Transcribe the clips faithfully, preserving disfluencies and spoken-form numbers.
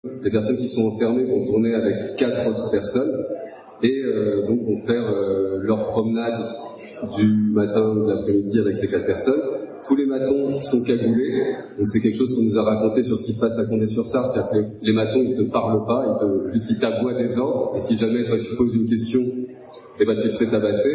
Les personnes qui sont enfermées vont tourner avec quatre autres personnes et euh, donc vont faire euh, leur promenade du matin ou de l'après-midi avec ces quatre personnes. Tous les matons sont cagoulés, donc c'est quelque chose qu'on nous a raconté sur ce qui se passe à Condé-sur-Sarthe, c'est-à-dire que les, les matons ils te parlent pas, ils te, juste ils t'aboient des ordres, et si jamais toi tu poses une question, eh ben tu te fais tabasser.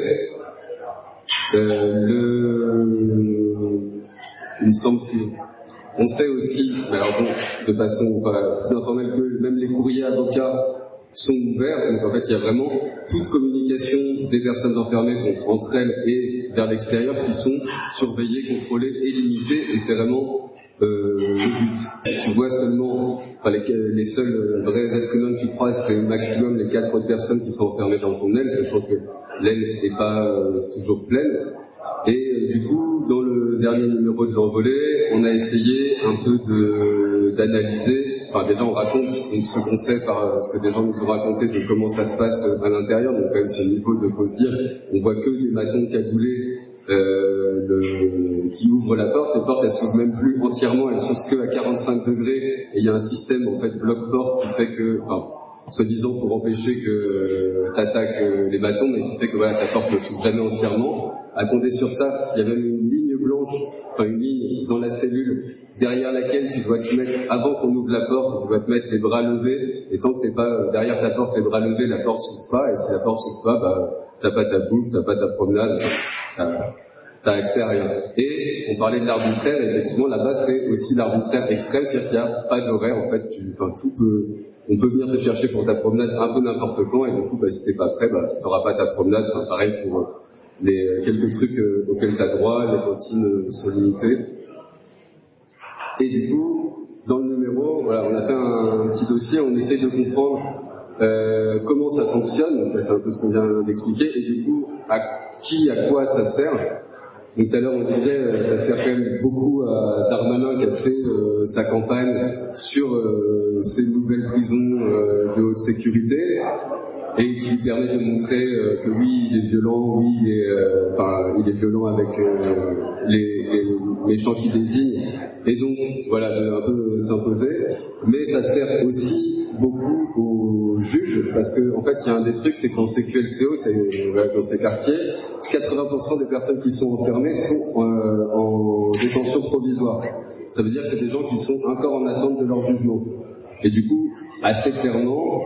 Euh, le... Il me semble que on sait aussi, mais alors bon, de façon pas plus informelle que même les courriers avocats sont ouverts, donc en fait il y a vraiment toute communication des personnes enfermées donc, entre elles et vers l'extérieur qui sont surveillées, contrôlées et limitées, et c'est vraiment euh, le but. Tu vois seulement, enfin, les, les seuls vrais êtres humains que tu croises, c'est au maximum les quatre autres personnes qui sont enfermées dans ton aile, sachant que l'aile n'est pas euh, toujours pleine. Et euh, du coup, dans le dernier numéro de l'Envolée, on a essayé un peu de, d'analyser, enfin déjà on raconte donc, ce qu'on sait par ce que des gens nous ont raconté de comment ça se passe à l'intérieur, donc quand même ce niveau de faut se dire, on voit que des matons cagoulés euh, le, qui ouvrent la porte, les portes elles s'ouvrent même plus entièrement, elles s'ouvrent que à quarante-cinq degrés, et il y a un système en fait bloc-porte qui fait que, enfin, soi-disant pour empêcher que euh, t'attaques euh, les matons, mais qui fait que voilà, ta porte ne s'ouvre jamais entièrement. À Condé-sur-Sarthe, il y a même une ligne blanche, enfin une ligne dans la cellule, derrière laquelle tu dois te mettre, avant qu'on ouvre la porte, tu dois te mettre les bras levés, et tant que t'es pas euh, derrière ta porte, les bras levés, la porte s'ouvre pas, et si la porte s'ouvre pas, bah, t'as pas ta bouffe, t'as pas ta promenade, t'as, t'as accès à rien. Et on parlait de l'arbitraire, et effectivement là-bas c'est aussi l'arbitraire extrême, c'est-à-dire qu'il n'y a pas d'horaire, en fait, tu, enfin tout peut, on peut venir te chercher pour ta promenade un peu n'importe quand, et du coup, bah, si t'es pas prêt, bah, t'auras pas ta promenade, enfin, pareil pour euh, les quelques trucs euh, auxquels tu as droit, les cantines euh, sont limitées. Et du coup, dans le numéro, voilà, on a fait un, un petit dossier, on essaye de comprendre euh, comment ça fonctionne, donc c'est un peu ce qu'on vient d'expliquer, et du coup, à qui, à quoi ça sert. Donc tout à l'heure on disait, ça sert quand même beaucoup à Darmanin qui a fait euh, sa campagne sur euh, ces nouvelles prisons euh, de haute sécurité, et qui lui permet de montrer euh, que oui, il est violent, oui, il est, euh, enfin, il est violent avec euh, les, les méchants qu'il désigne, et donc, voilà, de un peu s'imposer. Mais ça sert aussi beaucoup aux juges, parce que, en fait, il y a un des trucs, c'est qu'en C Q L C O, c'est, voilà, dans ces quartiers, quatre-vingts pour cent des personnes qui sont enfermées sont euh, en détention provisoire. Ça veut dire que c'est des gens qui sont encore en attente de leur jugement. Et du coup, assez clairement,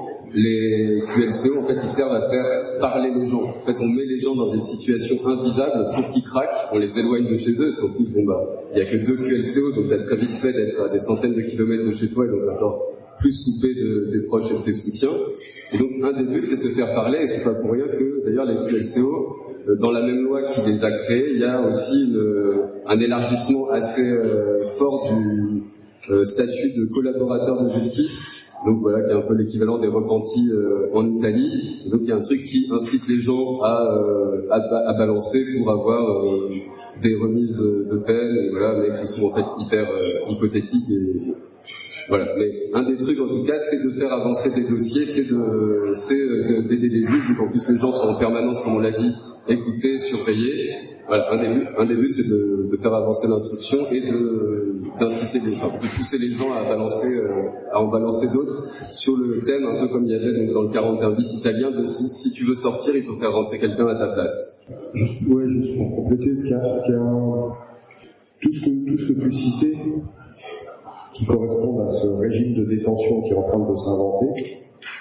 les Q L C O, en fait, ils servent à faire parler les gens. En fait, on met les gens dans des situations invivables pour qu'ils craquent, on les éloigne de chez eux, parce qu'en plus, bon bah, il n'y a que deux Q L C O, donc t'as très vite fait d'être à des centaines de kilomètres de chez toi, et donc encore plus coupé de tes proches et de tes soutiens. Et donc, un des buts, c'est de te faire parler, et c'est pas pour rien que, d'ailleurs, les Q L C O, dans la même loi qui les a créés, il y a aussi une, un élargissement assez euh, fort du euh, statut de collaborateur de justice, donc voilà, qui est un peu l'équivalent des repentis euh, en Italie. Et donc il y a un truc qui incite les gens à, euh, à, à balancer pour avoir euh, des remises de peine, et voilà, mais qui sont en fait hyper euh, hypothétiques. Et voilà. Mais un des trucs en tout cas, c'est de faire avancer des dossiers, c'est de, c'est d'aider les juges, vu qu'en plus les gens sont en permanence, comme on l'a dit, écoutés, surveillés. Voilà, un des buts, un des buts c'est de, de faire avancer l'instruction et de, d'inciter les gens, de pousser les gens à balancer, euh, à en balancer d'autres sur le thème, un peu comme il y avait donc, dans le quarante et un bis italien, de si, si tu veux sortir, il faut faire rentrer quelqu'un à ta place. Juste, ouais, juste pour compléter, ce qu'il y a, ce qu'il y a un, tout ce que, tout ce que tu citais, qui correspondent à ce régime de détention qui est en train de s'inventer,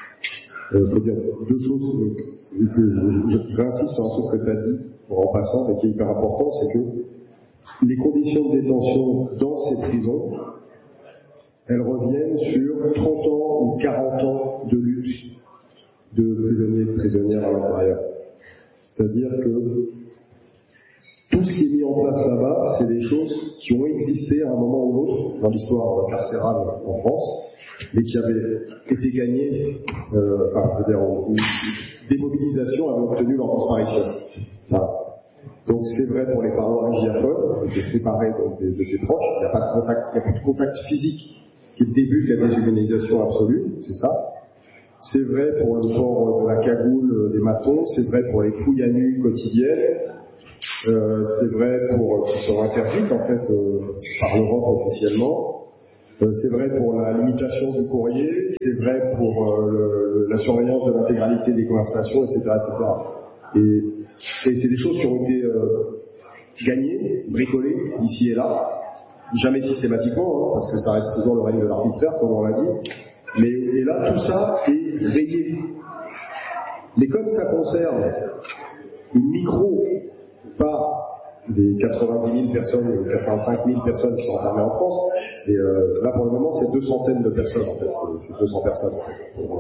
il euh, faut dire deux choses que, que je, je, j'insiste sur un truc que tu as dit en passant, mais qui est hyper important, c'est que les conditions de détention dans ces prisons, elles reviennent sur trente ans ou quarante ans de lutte de prisonniers et de prisonnières à l'intérieur. C'est-à-dire que tout ce qui est mis en place là-bas, c'est des choses qui ont existé à un moment ou l'autre dans l'histoire carcérale en France, mais qui avaient été gagnées, euh, enfin, je veux dire, où des mobilisations avaient obtenu leur disparition. Enfin, donc c'est vrai pour les parois régiaphones, qui est séparé donc, de, de tes proches, il n'y a pas de contact, il n'y a plus de contact physique, ce qui est le début de la déshumanisation absolue, c'est ça. C'est vrai pour le port de la cagoule des matons, c'est vrai pour les fouilles à nu quotidiennes, euh, c'est vrai pour qui sont interdites en fait euh, par l'Europe officiellement. Euh, c'est vrai pour la limitation du courrier, c'est vrai pour euh, le, la surveillance de l'intégralité des conversations, et cetera, et cetera. Et, et c'est des choses qui ont été euh, gagnées, bricolées, ici et là, jamais systématiquement, hein, parce que ça reste toujours le règne de l'arbitraire, comme on l'a dit. Mais et là, tout ça est rayé. Mais comme ça concerne une micro, pas des quatre-vingt-dix mille personnes ou quatre-vingt-cinq mille personnes qui sont enfermées en France, c'est, euh, là pour le moment c'est deux centaines de personnes en fait, c'est, c'est deux cents personnes en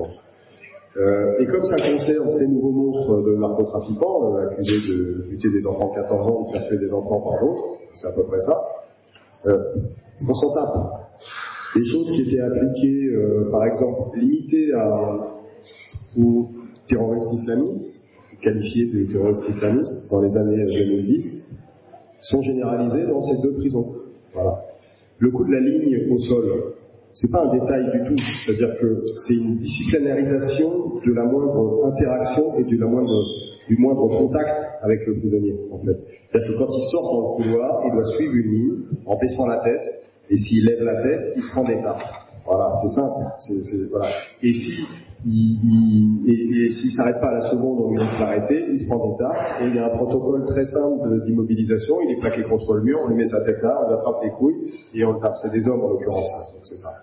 fait. Euh, et comme ça concerne ces nouveaux monstres de narcotrafiquants, euh, accusés de buter des enfants de quatorze ans, de faire tuer des enfants par d'autres, c'est à peu près ça, euh, on s'en tape. Les choses qui étaient appliquées, euh, par exemple, limitées à, aux terroristes islamistes, qualifiés de terroristes islamistes dans les années deux mille dix, sont généralisées dans ces deux prisons. Voilà. Le coup de la ligne au sol, c'est pas un détail du tout, c'est-à-dire que c'est une disciplinarisation de la moindre interaction et de la moindre, du moindre contact avec le prisonnier, en fait. C'est-à-dire que quand il sort dans le couloir, il doit suivre une ligne en baissant la tête, et s'il lève la tête, il se prend des tartes. Voilà, c'est simple. C'est, c'est, voilà. Et si il, il, et, et s'il s'arrête pas à la seconde, on lui dit de s'arrêter, il se prend des tartes, et il y a un protocole très simple de, d'immobilisation, il est plaqué contre le mur, on lui met sa tête là, on lui attrape les couilles, et on le tape. C'est des hommes en l'occurrence, donc c'est ça.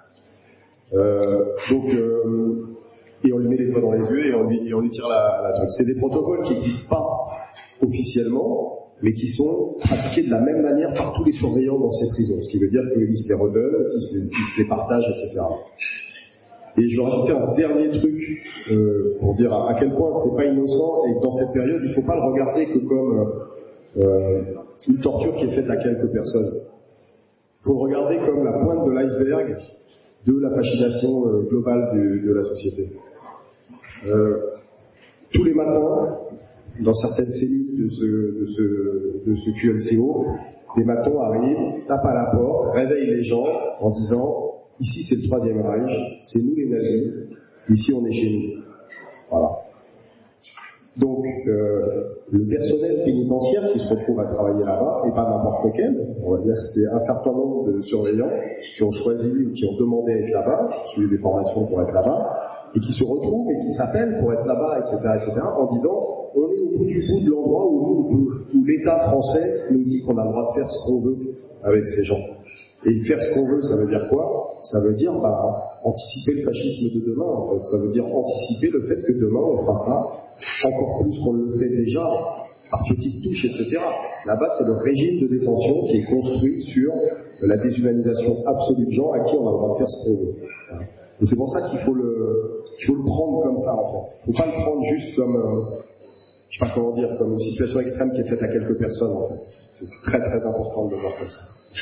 Euh, donc, euh, et on lui met les doigts dans les yeux, et on lui, et on lui tire la, la truc. C'est des protocoles qui n'existent pas officiellement, mais qui sont pratiqués de la même manière par tous les surveillants dans ces prisons, ce qui veut dire qu'ils se les redonnent, qu'ils se, qu'ils se les partagent, et cetera. Et je vais rajouter un dernier truc euh, pour dire à, à quel point c'est pas innocent et que dans cette période, il ne faut pas le regarder que comme euh, une torture qui est faite à quelques personnes. Il faut le regarder comme la pointe de l'iceberg de la fascination euh, globale du, de la société. Euh, tous les matins, dans certaines cellules de ce, de ce, de ce Q L C O, des matons arrivent, tapent à la porte, réveillent les gens en disant « Ici c'est le Troisième Reich, c'est nous les nazis, ici on est chez nous. » Voilà. Donc, euh, le personnel pénitentiaire qui se retrouve à travailler là-bas, et pas n'importe lequel, on va dire c'est un certain nombre de surveillants qui ont choisi ou qui ont demandé à être là-bas, qui ont eu des formations pour être là-bas, et qui se retrouvent et qui s'appellent pour être là-bas, et cetera, et cetera, en disant on est au bout du bout de l'endroit où, où, où l'État français nous dit qu'on a le droit de faire ce qu'on veut avec ces gens. Et faire ce qu'on veut, ça veut dire quoi? Ça veut dire bah, anticiper le fascisme de demain, en fait. Ça veut dire anticiper le fait que demain on fera ça, encore plus qu'on le fait déjà, par petites touches, et cetera. Là-bas, c'est le régime de détention qui est construit sur la déshumanisation absolue de gens à qui on a le droit de faire ce qu'on veut. Et c'est pour ça qu'il faut le, qu'il faut le prendre comme ça, en fait. Il ne faut pas le prendre juste comme, euh, je sais pas comment dire, comme une situation extrême qui est faite à quelques personnes, en fait. C'est, c'est très très important de le voir comme ça.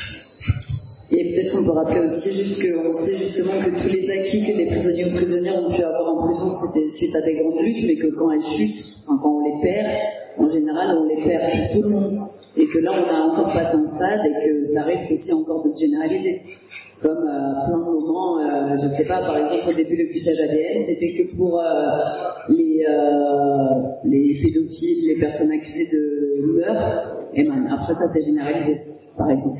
Et peut-être qu'on peut rappeler aussi juste qu'on sait justement que tous les acquis que des prisonniers ou prisonnières ont pu avoir en prison, c'était suite à des grandes luttes, mais que quand elles chutent, enfin, quand on les perd, en général, on les perd pour tout le monde. Et que là, on a encore passé un stade et que ça risque aussi encore de se généraliser. Comme euh, plein de moments, euh, je ne sais pas, par exemple, au début, le puçage A D N, c'était que pour euh, les, euh, les pédophiles, les personnes accusées de meurtre, et ben, après ça, c'est généralisé, par exemple.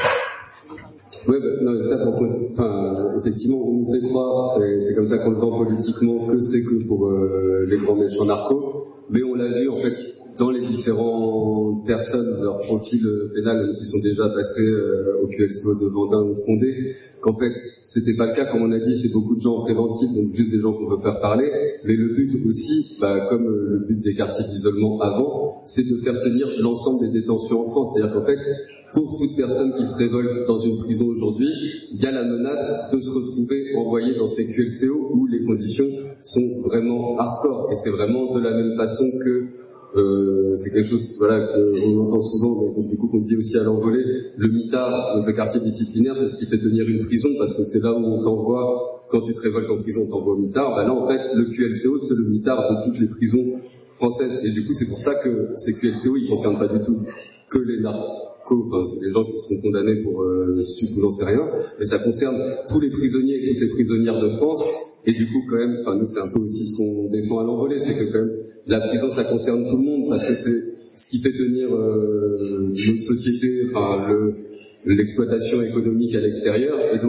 Ouais, bah, non, ça, enfin, effectivement, on nous fait croire, et c'est comme ça qu'on le vend politiquement, que c'est que pour euh, les grands méchants narcos, mais on l'a vu, en fait, dans les différentes personnes, leur profil pénal, qui sont déjà passés euh, au Q L C O de Vendin ou de Condé, qu'en fait, c'était pas le cas, comme on a dit, c'est beaucoup de gens en préventif, donc juste des gens qu'on veut faire parler, mais le but aussi, bah, comme euh, le but des quartiers d'isolement avant, c'est de faire tenir l'ensemble des détentions en France, c'est-à-dire qu'en fait, pour toute personne qui se révolte dans une prison aujourd'hui, il y a la menace de se retrouver envoyé dans ces Q L C O où les conditions sont vraiment hardcore. Et c'est vraiment de la même façon que euh, c'est quelque chose voilà, qu'on entend souvent, mais donc, du coup qu'on dit aussi à l'envolée, le mitard, donc le quartier disciplinaire, c'est ce qui fait tenir une prison, parce que c'est là où on t'envoie, quand tu te révoltes en prison, on t'envoie au mitard. Ben là en fait, le Q L C O, c'est le mitard de toutes les prisons françaises. Et du coup c'est pour ça que ces Q L C O, ils ne concernent pas du tout que les narcos. Enfin, c'est les gens qui seront condamnés pour euh, stupes ou j'en sais rien, mais ça concerne tous les prisonniers et toutes les prisonnières de France, et du coup quand même, enfin nous c'est un peu aussi ce qu'on défend à l'envolée, c'est que quand même la prison ça concerne tout le monde, parce que c'est ce qui fait tenir euh, notre société, enfin le, l'exploitation économique à l'extérieur, et donc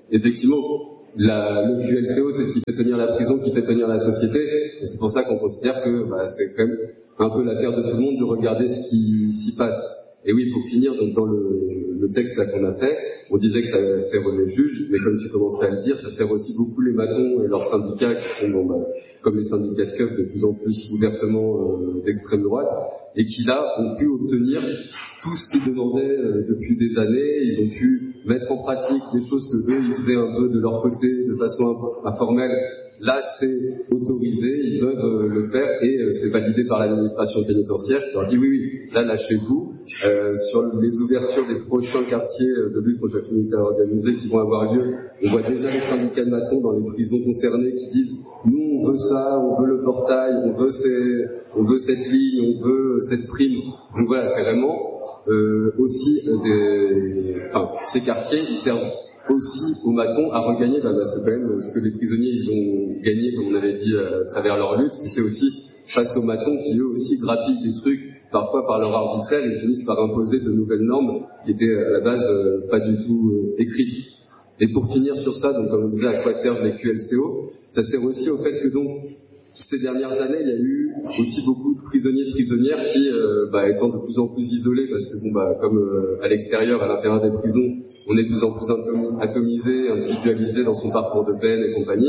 effectivement, la, le Q L C O, c'est ce qui fait tenir la prison, qui fait tenir la société, et c'est pour ça qu'on considère que bah, c'est quand même un peu l'affaire de tout le monde de regarder ce qui s'y passe. Et oui, pour finir, donc dans le, le texte là qu'on a fait, on disait que ça sert les juges, mais comme tu commençais à le dire, ça sert aussi beaucoup les matons et leurs syndicats qui sont, bon, bah, comme les syndicats de keufs, de plus en plus ouvertement euh, d'extrême droite, et qui là ont pu obtenir tout ce qu'ils demandaient euh, depuis des années. Ils ont pu mettre en pratique des choses que eux ils faisaient un peu de leur côté de façon informelle. Là, c'est autorisé, ils peuvent euh, le faire et euh, c'est validé par l'administration pénitentiaire qui leur dit oui, oui, là, lâchez-vous. Euh, sur les ouvertures des prochains quartiers euh, de lutte contre la criminalité organisée qui vont avoir lieu, on voit déjà les syndicats de matons dans les prisons concernées qui disent nous, on veut ça, on veut le portail, on veut, ces, on veut cette ligne, on veut cette prime. Donc voilà, c'est vraiment euh, aussi euh, des... Enfin, ces quartiers, ils servent aussi aux matons à regagner, bah, parce que quand même, ce que les prisonniers ils ont gagné, comme on avait dit, à travers leur lutte, c'était aussi face aux matons qui eux aussi grappillent des trucs, parfois par leur arbitraire, ils finissent par imposer de nouvelles normes qui étaient à la base euh, pas du tout euh, écrites. Et pour finir sur ça, donc comme on disait, à quoi servent les Q L C O, ça sert aussi au fait que donc ces dernières années, il y a eu aussi beaucoup de prisonniers et de prisonnières qui, euh, bah, étant de plus en plus isolés, parce que bon, bah, comme euh, à l'extérieur, à l'intérieur des prisons, on est de plus en plus atomisé, individualisé dans son parcours de peine et compagnie,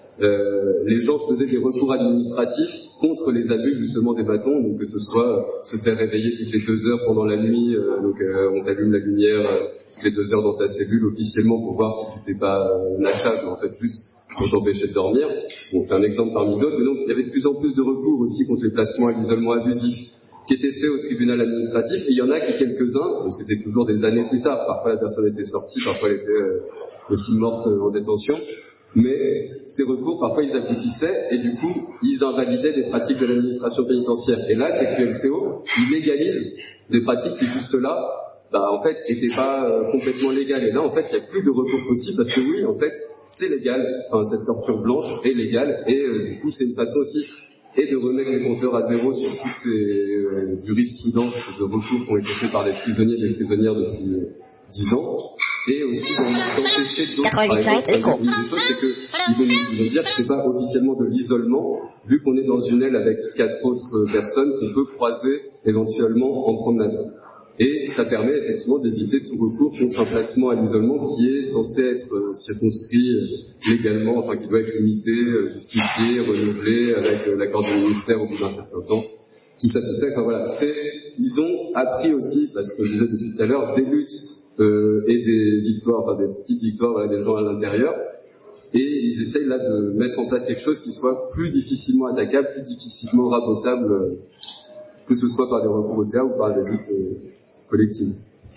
euh, les gens faisaient des recours administratifs contre les abus justement des matons, donc que ce soit euh, se faire réveiller toutes les deux heures pendant la nuit, euh, donc euh, on t'allume la lumière euh, toutes les deux heures dans ta cellule officiellement pour voir si tu t'es pas euh, nachable, mais en fait juste pour t'empêcher de dormir. Bon, c'est un exemple parmi d'autres, mais donc il y avait de plus en plus de recours aussi contre les placements à l'isolement abusif qui étaient faits au tribunal administratif, et il y en a qui, quelques-uns, donc c'était toujours des années plus tard, parfois la personne était sortie, parfois elle était euh, aussi morte euh, en détention, mais ces recours, parfois ils aboutissaient, et du coup, ils invalidaient des pratiques de l'administration pénitentiaire. Et là, ces Q L C O, ils légalisent des pratiques qui, juste là, bah, en fait, n'étaient pas euh, complètement légales. Et là, en fait, il n'y a plus de recours possible, parce que oui, en fait, c'est légal, enfin, cette torture blanche est légale, et euh, du coup, c'est une façon aussi et de remettre les compteurs à zéro sur tous ces euh, jurisprudences de recours qui ont été faits par les prisonniers et les prisonnières depuis euh, dix ans, et aussi d'empêcher d'autres. Par exemple, une des choses, c'est qu'ils vont nous dire que c'est pas officiellement de l'isolement, vu qu'on est dans une aile avec quatre autres personnes qu'on peut croiser éventuellement en promenade. Et ça permet effectivement d'éviter tout recours contre un placement à l'isolement qui est censé être circonscrit légalement, enfin qui doit être limité, justifié, renouvelé avec l'accord du ministère au bout d'un certain temps. Tout ça, tout ça, enfin voilà, c'est, ils ont appris aussi, parce que je disais depuis tout à l'heure, des luttes euh, et des victoires, enfin des petites victoires, voilà, des gens à l'intérieur, et ils essayent là de mettre en place quelque chose qui soit plus difficilement attaquable, plus difficilement rabotable, que ce soit par des recours au théâtre ou par des luttes euh, collective.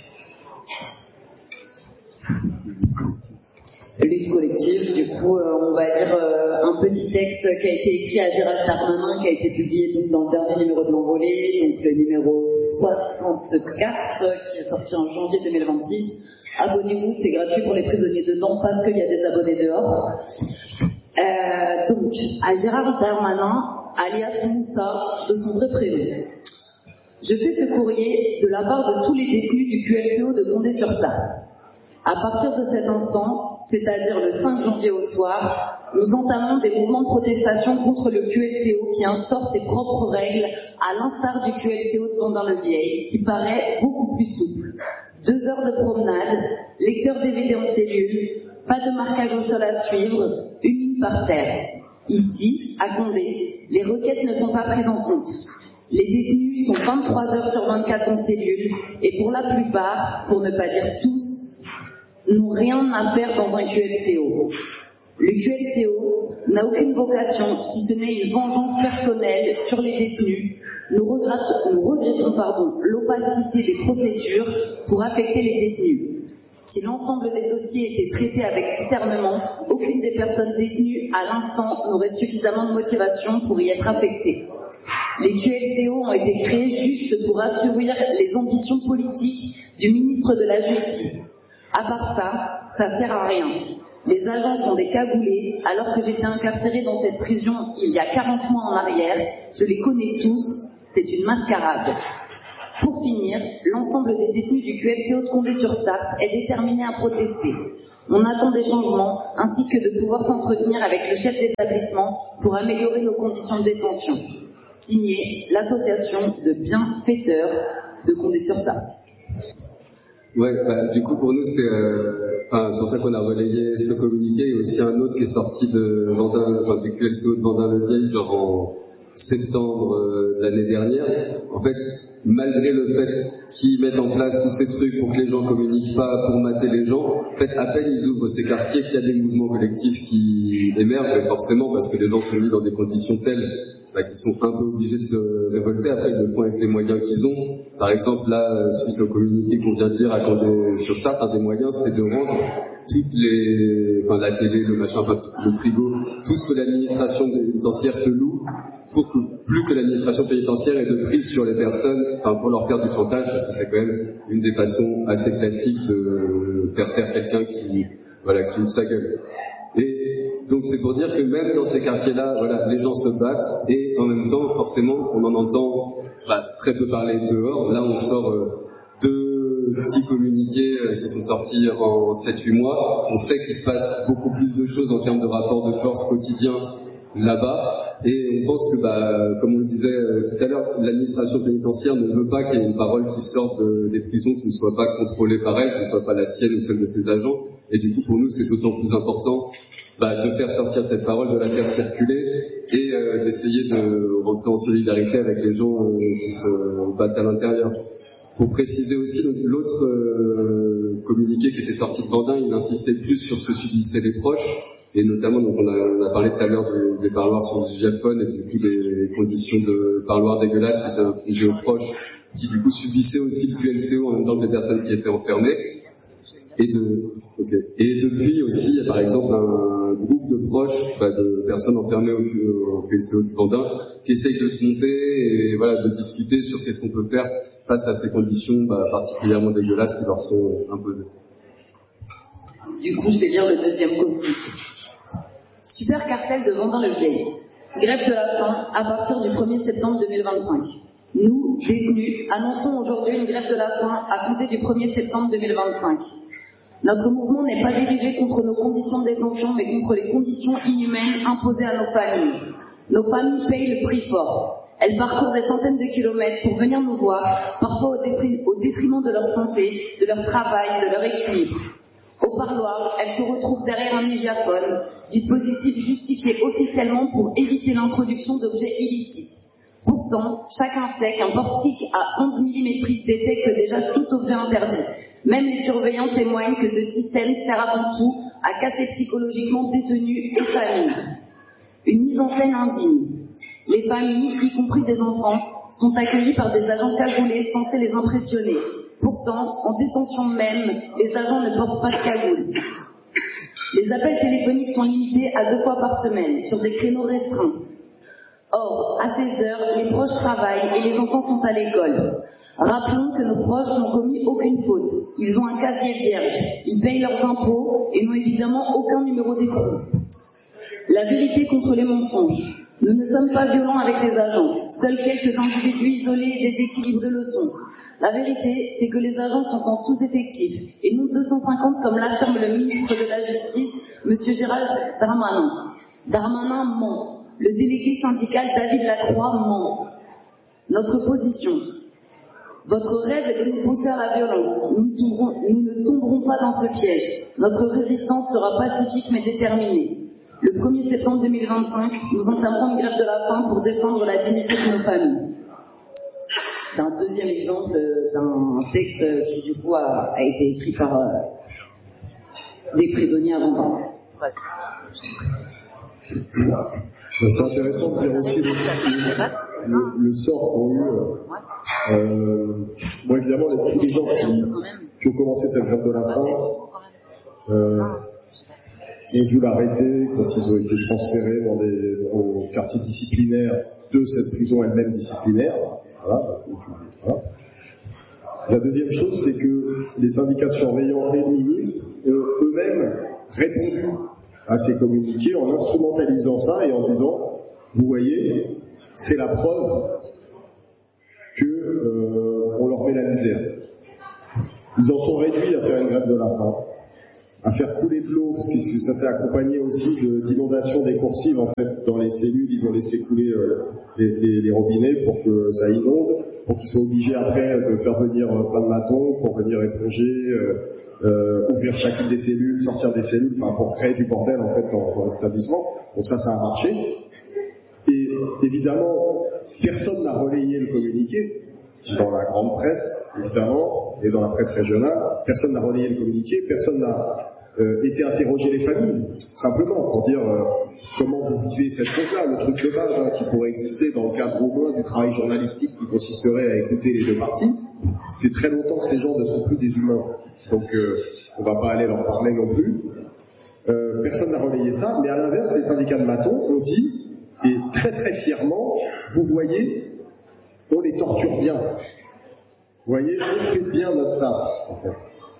Lutte collective, du coup, euh, on va lire euh, un petit texte qui a été écrit à Gérald Darmanin, qui a été publié donc, dans le dernier numéro de l'Envolée, donc le numéro soixante-quatre, qui est sorti en janvier deux mille vingt-six. Abonnez-vous, c'est gratuit pour les prisonniers dedans, parce qu'il y a des abonnés dehors. Euh, donc, à Gérald Darmanin, alias Moussa, de son vrai prénom. Je fais ce courrier de la part de tous les détenus du Q L C O de Condé-sur-Sarthe. À partir de cet instant, c'est-à-dire le cinq janvier au soir, nous entamons des mouvements de protestation contre le Q L C O qui instaure ses propres règles, à l'instar du Q L C O de Vendin-le-Vieil, qui paraît beaucoup plus souple. Deux heures de promenade, lecteur D V D en cellule, pas de marquage au sol à suivre, une ligne par terre. Ici, à Condé, les requêtes ne sont pas prises en compte. Les détenus sont vingt-trois heures sur vingt-quatre en cellule et pour la plupart, pour ne pas dire tous, n'ont rien à faire dans un Q L C O. Le Q L C O n'a aucune vocation, si ce n'est une vengeance personnelle sur les détenus. Nous regrettons, nous regrettons pardon, l'opacité des procédures pour affecter les détenus. Si l'ensemble des dossiers étaient traités avec discernement, aucune des personnes détenues à l'instant n'aurait suffisamment de motivation pour y être affectée. Les Q L C O ont été créés juste pour assouvir les ambitions politiques du ministre de la Justice. À part ça, ça sert à rien. Les agents sont des cagoulés, alors que j'étais incarcérée dans cette prison il y a quarante mois en arrière. Je les connais tous, c'est une mascarade. Pour finir, l'ensemble des détenus du Q L C O de Condé-sur-Sarthe est déterminé à protester. On attend des changements, ainsi que de pouvoir s'entretenir avec le chef d'établissement pour améliorer nos conditions de détention. Signé l'association de bienfaiteurs de Condé-sur-Sarthe. Ouais, bah, du coup pour nous c'est, euh, enfin, c'est pour ça qu'on a relayé ce communiqué et aussi un autre qui est sorti de Vendin, enfin, du Q L C O de Vendin-le-Vieil genre en septembre euh, de l'année dernière. En fait, malgré le fait qu'ils mettent en place tous ces trucs pour que les gens communiquent pas, pour mater les gens, en fait, à peine ils ouvrent ces quartiers qu'il y a des mouvements collectifs qui émergent, et forcément parce que les gens sont mis dans des conditions telles bah, qu'ils sont un peu obligés de se révolter. Après, ils le font avec les moyens qu'ils ont. Par exemple, là, suite au communiqué qu'on vient de dire à Condé-sur-Sarthe, un des moyens, c'est de rendre toutes les, enfin, la télé, le machin, enfin, le frigo, tout ce que l'administration pénitentiaire te loue, pour que plus que l'administration pénitentiaire ait de prise sur les personnes, enfin, pour leur faire du chantage, parce que c'est quand même une des façons assez classiques de faire taire quelqu'un qui, voilà, qui ouvre sa gueule. Et donc c'est pour dire que même dans ces quartiers-là, voilà, les gens se battent et en même temps, forcément, on en entend bah, très peu parler dehors. Là, on sort euh, deux petits communiqués euh, qui sont sortis en sept huit mois. On sait qu'il se passe beaucoup plus de choses en termes de rapport de force quotidien là-bas. Et on pense que, bah, comme on le disait euh, tout à l'heure, l'administration pénitentiaire ne veut pas qu'il y ait une parole qui sorte de, des prisons qui ne soit pas contrôlée par elle, qui ne soit pas la sienne ou celle de ses agents. Et du coup, pour nous, c'est d'autant plus important bah, de faire sortir cette parole, de la faire circuler et euh, d'essayer de rentrer en solidarité avec les gens euh, qui se battent à l'intérieur. Pour préciser aussi, donc, l'autre euh, communiqué qui était sorti de Vendin, il insistait plus sur ce que subissaient les proches. Et notamment, donc on a, on a parlé tout à l'heure de, des parloirs sur du diaphone et du coup des conditions de parloirs dégueulasses qui étaient infligées aux proches, qui du coup subissaient aussi le Q L C O en même temps que les personnes qui étaient enfermées. Et, de, okay. et depuis aussi, il y a par exemple un groupe de proches, bah, de personnes enfermées au, au Q L C O du Vendin, qui essayent de se monter et voilà, de discuter sur qu'est-ce qu'on peut faire face à ces conditions bah, particulièrement dégueulasses qui leur sont imposées. Du coup, je vais lire le deuxième communiqué. Super cartel de Vendin-le-Vieil. Grève de la faim à partir du premier septembre deux mille vingt-cinq. Nous, détenus, annonçons aujourd'hui une grève de la faim à compter du premier septembre deux mille vingt-cinq. Notre mouvement n'est pas dirigé contre nos conditions de détention, mais contre les conditions inhumaines imposées à nos familles. Nos familles payent le prix fort. Elles parcourent des centaines de kilomètres pour venir nous voir, parfois au, détri- au détriment de leur santé, de leur travail, de leur équilibre. Au parloir, elles se retrouvent derrière un mégaphone, dispositif justifié officiellement pour éviter l'introduction d'objets illicites. Pourtant, chacun sait qu'un portique à ondes millimétriques détecte déjà tout objet interdit. Même les surveillants témoignent que ce système sert avant tout à casser psychologiquement détenus et familles. Une mise en scène indigne. Les familles, y compris des enfants, sont accueillies par des agents cagoulés censés les impressionner. Pourtant, en détention même, les agents ne portent pas de cagoule. Les appels téléphoniques sont limités à deux fois par semaine, sur des créneaux restreints. Or, à ces heures, les proches travaillent et les enfants sont à l'école. Rappelons que nos proches n'ont commis aucune faute. Ils ont un casier vierge, ils payent leurs impôts et n'ont évidemment aucun numéro d'écrou. La vérité contre les mensonges. Nous ne sommes pas violents avec les agents. Seuls quelques individus isolés et déséquilibrés le sont. La vérité, c'est que les agents sont en sous-effectif et non deux cent cinquante comme l'affirme le ministre de la Justice, M. Gérald Darmanin. Darmanin ment. Le délégué syndical David Lacroix ment. Notre position. Votre rêve est de nous pousser à la violence. Nous, tomberons, nous ne tomberons pas dans ce piège. Notre résistance sera pacifique mais déterminée. Le premier septembre deux mille vingt-cinq, nous entamerons une grève de la faim pour défendre la dignité de nos familles. C'est un deuxième exemple d'un texte qui du coup a, a été écrit par euh, des prisonniers à Vendin. C'est intéressant de dire aussi le, le, le sort qu'ont eu euh, bon évidemment les, les gens qui, qui ont commencé cette grève de la faim euh, ont dû l'arrêter quand ils ont été transférés dans des dans quartiers disciplinaires de cette prison elle-même disciplinaire. Voilà. Voilà. La deuxième chose, c'est que les syndicats de surveillants et le ministre euh, eux-mêmes répondu à ces communiqués en instrumentalisant ça et en disant, vous voyez, c'est la preuve que euh, on leur met la misère. Ils en sont réduits à faire une grève de la faim, à faire couler de l'eau, parce que ça s'est accompagné aussi de, d'inondations décoursives en fait dans les cellules. Ils ont laissé couler euh, les, les, les robinets pour que ça inonde, pour qu'ils soient obligés après de faire venir plein de matons pour venir éponger, euh, euh, ouvrir chacune des cellules, sortir des cellules, enfin pour créer du bordel en fait dans, dans l'établissement. Donc ça, ça a marché. Et évidemment, personne n'a relayé le communiqué. Dans la grande presse, évidemment, et dans la presse régionale, personne n'a relayé le communiqué, personne n'a euh, été interroger les familles, simplement, pour dire euh, comment vous vivez cette chose-là, le truc de base hein, qui pourrait exister dans le cadre au moins du travail journalistique qui consisterait à écouter les deux parties. Ça fait très longtemps que ces gens ne sont plus des humains, donc euh, on ne va pas aller leur parler non plus. Euh, personne n'a relayé ça, mais à l'inverse, les syndicats de matons ont dit, et très très fièrement, vous voyez, on les torture bien. Vous voyez, on fait bien notre taf, en fait.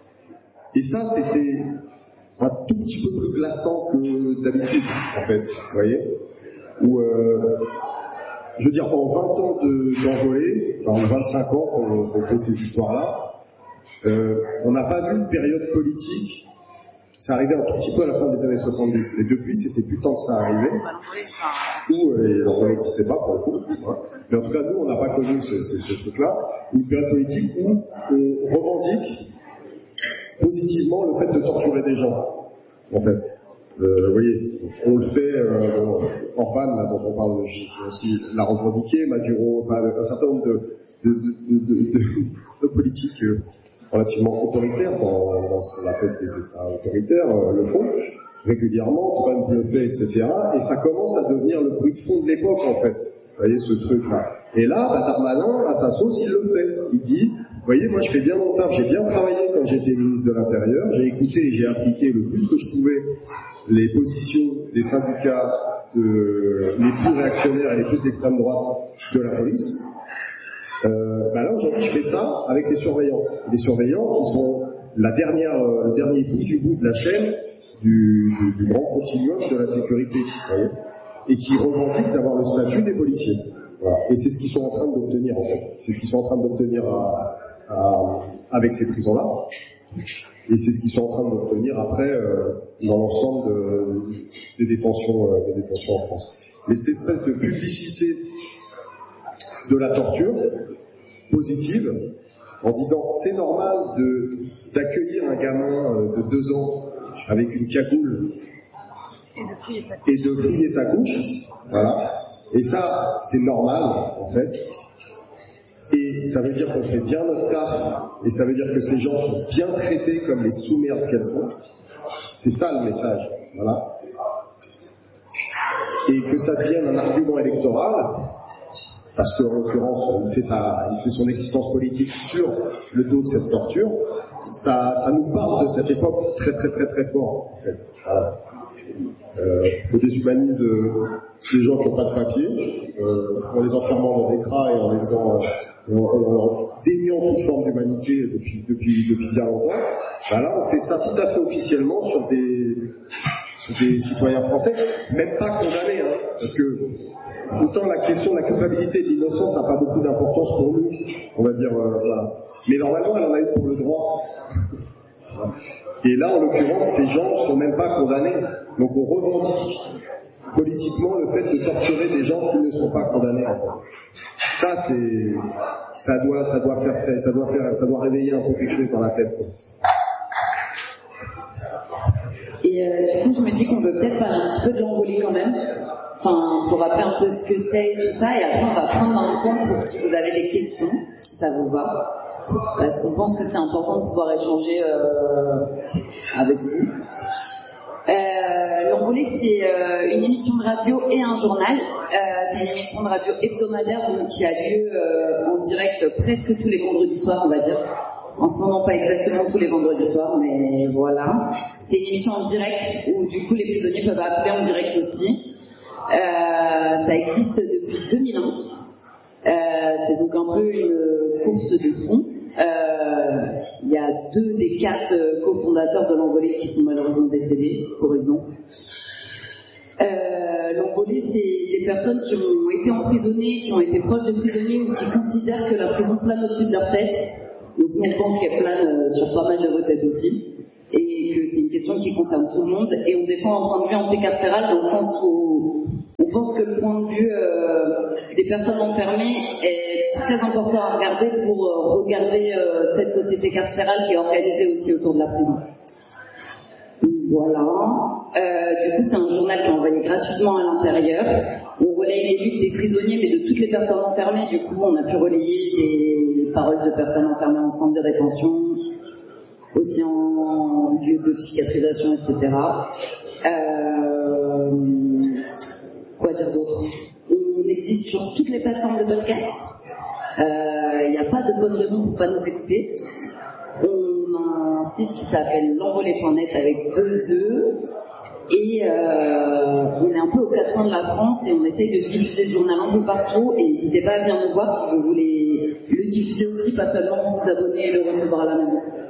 Et ça, c'était un tout petit peu plus glaçant que d'habitude, en fait. Vous voyez, où, euh, je veux dire, en vingt ans de, d'envolée, enfin, en vingt-cinq ans qu'on, qu'on fait ces histoires-là, euh, on n'a pas vu une période politique. Ça arrivait un tout petit peu à la fin des années soixante-dix. Et depuis, c'était plus tant que ça arrivait. Où, et l'envolée n'existait pas pour le coup. Hein. Mais en tout cas, nous, on n'a pas connu ce, ce, ce truc-là. Une période politique où on revendique positivement le fait de torturer des gens. En fait. Euh, vous voyez, on le fait, euh, bon, Orban, là, dont on parle, j'ai aussi l'a revendiqué, Maduro, enfin, un certain nombre de, de, de, de, de, de, de politiques euh, relativement autoritaires dans, dans ce qu'on appelle des États autoritaires, euh, le font régulièrement, Trump le fait, et cetera. Et ça commence à devenir le bruit de fond de l'époque, en fait. Vous voyez, ce truc-là. Et là, bah, Darmanin, à sa sauce, il le fait. Il dit, vous voyez, moi je fais bien mon taf, j'ai bien travaillé quand j'étais ministre de l'Intérieur, j'ai écouté et j'ai appliqué le plus que je pouvais les positions des syndicats de, les plus réactionnaires et les plus d'extrême droite de la police. Euh, bah là aujourd'hui je fais ça avec les surveillants. Les surveillants qui sont la dernière, le dernier bout du bout de la chaîne du, du, du grand continuum de la sécurité, vous voyez, et qui revendiquent d'avoir le statut des policiers. Voilà. Et c'est ce qu'ils sont en train d'obtenir en fait. C'est ce qu'ils sont en train d'obtenir à, à, avec ces prisons-là. Et c'est ce qu'ils sont en train d'obtenir après euh, dans l'ensemble de, des, détentions, euh, des détentions en France. Mais cette espèce de publicité de la torture positive, en disant c'est normal de, d'accueillir un gamin euh, de deux ans avec une cagoule et de fouiller sa couche, voilà. Et ça, c'est normal en fait. Et ça veut dire qu'on fait bien notre taf, et ça veut dire que ces gens sont bien traités comme les sous-merdes qu'elles sont. C'est ça le message, voilà. Et que ça devienne un argument électoral, parce qu'en l'occurrence, il fait, sa, il fait son existence politique sur le dos de cette torture, ça, ça nous parle de cette époque très très très très fort, en fait. Voilà. Euh, on déshumanise euh, les gens qui n'ont pas de papier, euh, en les enfermant dans des cras et en les faisant... Euh, en, en déniant toute forme d'humanité depuis, depuis, depuis bien longtemps, bah là on fait ça tout à fait officiellement sur des, sur des citoyens français, même pas condamnés, hein, parce que autant la question de la culpabilité et de l'innocence n'a pas beaucoup d'importance pour nous, on va dire, euh, voilà. Mais normalement elle en a eu pour le droit. Et là en l'occurrence ces gens ne sont même pas condamnés, donc on revendique politiquement le fait de torturer des gens qui ne sont pas condamnés en fait. Ça, c'est, ça doit, ça doit faire, ça doit faire, ça doit réveiller un peu quelque chose dans la tête, quoi. Et euh, du coup, je me dis qu'on peut peut-être parler un petit peu de l'envolée quand même. Enfin, pour rappeler un peu ce que c'est et tout ça, et après on va prendre dans le compte pour si vous avez des questions, si ça vous va. Parce qu'on pense que c'est important de pouvoir échanger euh, avec vous. Euh, L'Envolée, c'est euh, une émission de radio et un journal. Euh, c'est une émission de radio hebdomadaire donc, qui a lieu euh, en direct presque tous les vendredis soirs, on va dire. En ce moment, pas exactement tous les vendredis soirs, mais voilà. C'est une émission en direct où du coup les prisonniers peuvent appeler en direct aussi. Euh, ça existe depuis deux mille un. Euh, c'est donc un peu une course de fond. Il euh, y a deux des quatre euh, cofondateurs de l'Envolée qui sont malheureusement décédés, pour exemple. Euh, L'Envolée, c'est des personnes qui ont été emprisonnées, qui ont été proches de prisonniers ou qui considèrent que la prison plane au-dessus de leur tête. Donc nous, on pense qu'elle plane euh, sur pas mal de vos têtes aussi. Et que c'est une question question qui concerne tout le monde et on défend un point de vue anticarcéral dans le sens où on pense que le point de vue euh, des personnes enfermées est très important à regarder pour euh, regarder euh, cette société carcérale qui est organisée aussi autour de la prison. Voilà. Euh, du coup, c'est un journal qui est envoyé gratuitement à l'intérieur. On relaye les luttes des prisonniers, mais de toutes les personnes enfermées. Du coup, on a pu relayer des paroles de personnes enfermées en centre de rétention, aussi en lieu de psychiatrisation, et cetera. Euh, quoi dire d'autre? On existe sur toutes les plateformes de podcast. Il n'y a pas de bonne raison pour ne pas nous écouter. On a un site qui s'appelle l'envolée point net avec deux E. Et euh, on est un peu aux quatre coins de la France et on essaye de diffuser le journal un peu partout. Et n'hésitez pas à venir nous voir si vous voulez le diffuser aussi, pas seulement vous abonner et le recevoir à la maison.